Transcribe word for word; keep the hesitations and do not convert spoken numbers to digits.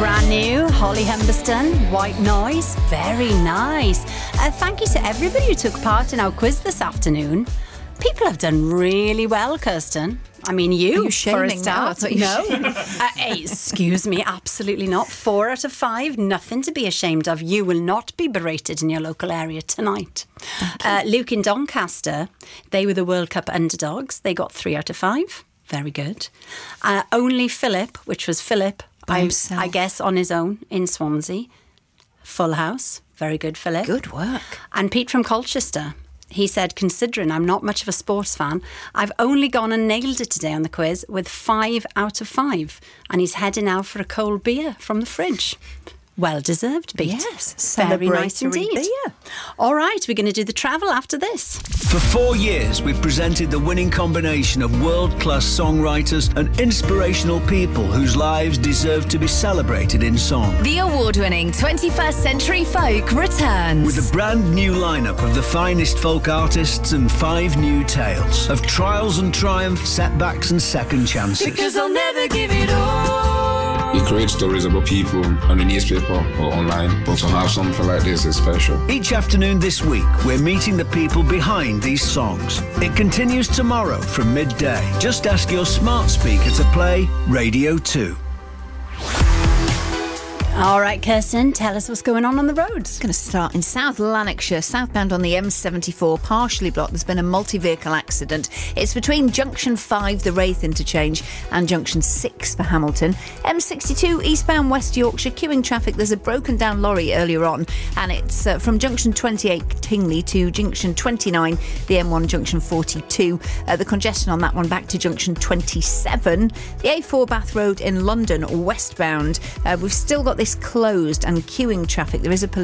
Brand new, Holly Humberston, White Noise. Very nice. Uh, thank you to everybody who took part in our quiz this afternoon. People have done really well, Kirsten. I mean, you, Are you for a shaming now? I start. thought you No. were uh, excuse me, absolutely not. Four out of five, nothing to be ashamed of. You will not be berated in your local area tonight. Uh, Luke in Doncaster, they were the World Cup underdogs. They got three out of five. Very good. Uh, only Philip, which was Philip, By I, himself. I guess on his own in Swansea. Full house. Very good, Philip. Good work. And Pete from Colchester, he said, considering I'm not much of a sports fan, I've only gone and nailed it today on the quiz with five out of five. And he's heading out for a cold beer from the fridge. Well deserved, Pete. Yes, Very nice celebratory indeed. beer. All right, we're going to do the travel after this. For four years, we've presented the winning combination of world-class songwriters and inspirational people whose lives deserve to be celebrated in song. The award-winning twenty-first Century Folk returns. With a brand new lineup of the finest folk artists and five new tales of trials and triumph, setbacks and second chances. Because I'll never give it all. You create stories about people on the newspaper or online, but to have something like this is special. Each afternoon this week, we're meeting the people behind these songs. It continues tomorrow from midday. Just ask your smart speaker to play Radio two. All right, Kirsten, tell us what's going on on the roads. Going to start in South Lanarkshire, southbound on the M seventy-four, partially blocked. There's been a multi-vehicle accident. It's between Junction five, the Wraith interchange, and Junction six for Hamilton. M sixty-two, eastbound West Yorkshire, queuing traffic. There's a broken down lorry earlier on, and it's uh, from Junction twenty-eight, Tingley, to Junction twenty-nine, the M one Junction forty-two. Uh, the congestion on that one back to Junction twenty-seven. The A four Bath Road in London, westbound. Uh, we've still got this closed and queuing traffic. There is a police